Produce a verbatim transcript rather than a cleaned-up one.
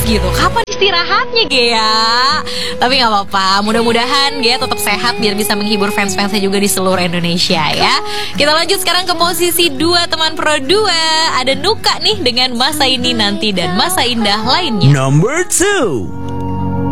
gitu. Kapan istirahatnya Gea? Tapi nggak apa-apa, mudah-mudahan Gea tetap sehat biar bisa menghibur fans-fansnya juga di seluruh Indonesia ya. Kita lanjut sekarang ke posisi dua teman pro dua. Ada Nuka nih dengan Masa Ini Nanti dan Masa Indah lainnya. Number two.